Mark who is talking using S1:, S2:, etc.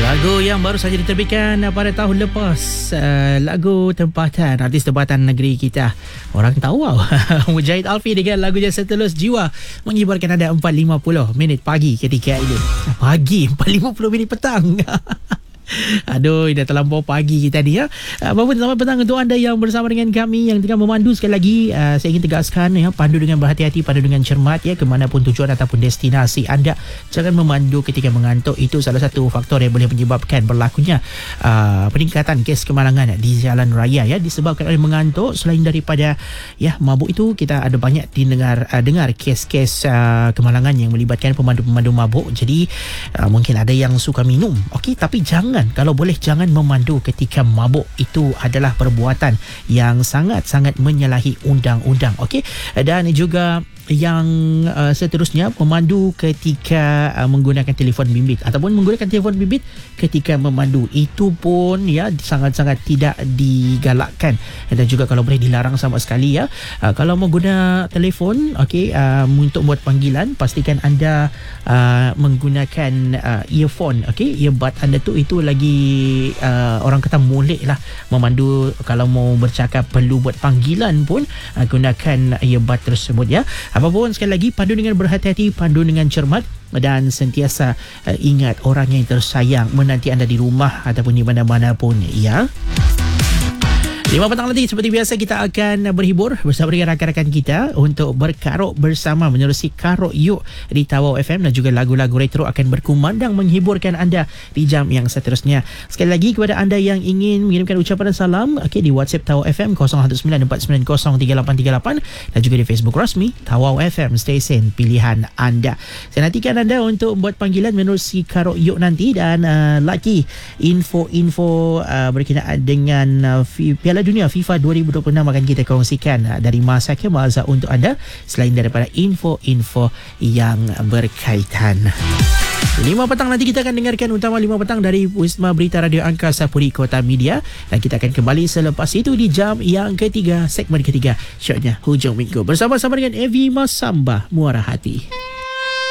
S1: Lagu yang baru saja diterbitkan pada tahun lepas, lagu tempatan, artis tempatan negeri kita. Orang tahu wow. Mujahid Alfi dengan lagunya Setulus Jiwa menghiburkan anda 4.50 minit pagi ketika ini. Pagi 4.50 minit petang. Aduh, dah terlampau pagi kita ni ya. Apa pun selamat petang untuk anda yang bersama dengan kami yang tengah memandu. Sekali lagi saya ingin tegaskan ya, pandu dengan berhati-hati, pandu dengan cermat ya, ke mana pun tujuan ataupun destinasi anda. Jangan memandu ketika mengantuk. Itu salah satu faktor yang boleh menyebabkan berlakunya peningkatan kes kemalangan di jalan raya ya, disebabkan oleh mengantuk. Selain daripada ya mabuk itu, kita ada banyak dengar kes-kes kemalangan yang melibatkan pemandu-pemandu mabuk. Jadi mungkin ada yang suka minum. Okey, tapi kalau boleh jangan memandu ketika mabuk. Itu adalah perbuatan yang sangat-sangat menyalahi undang-undang. Okey, dan juga yang seterusnya, memandu ketika menggunakan telefon bimbit ataupun menggunakan telefon bimbit ketika memandu, itu pun ya sangat-sangat tidak digalakkan dan juga kalau boleh dilarang sama sekali ya. Kalau menggunakan telefon untuk buat panggilan, pastikan anda menggunakan earphone, earbud anda tu, itu lagi orang kata molek lah memandu. Kalau mau bercakap perlu buat panggilan pun gunakan earbud tersebut ya. Apapun, sekali lagi, pandu dengan berhati-hati, pandu dengan cermat dan sentiasa ingat orang yang tersayang menanti anda di rumah ataupun di mana-mana pun ya. 5 petang nanti seperti biasa kita akan berhibur bersama dengan rakan-rakan kita untuk berkarok bersama menerusi Karok Yuk di Tawau FM, dan juga lagu-lagu retro akan berkumandang menghibur,kan anda di jam yang seterusnya. Sekali lagi kepada anda yang ingin mengirimkan ucapan dan salam di WhatsApp Tawau FM 0194903838 dan juga di Facebook rasmi Tawau FM, stesen pilihan anda. Saya nantikan anda untuk membuat panggilan menerusi Karok Yuk nanti, dan lagi info-info berkenaan dengan Piala Dunia FIFA 2026 akan kita kongsikan dari masa ke masa untuk anda, selain daripada info-info yang berkaitan. 5 petang nanti kita akan dengarkan utama 5 petang dari Wisma Berita Radio Angkasa Puri Kota Media, dan kita akan kembali selepas itu di jam yang ketiga, segmen ketiga, syoknya Hujung Minggu bersama-sama dengan Evi Masamba, Muara Hati.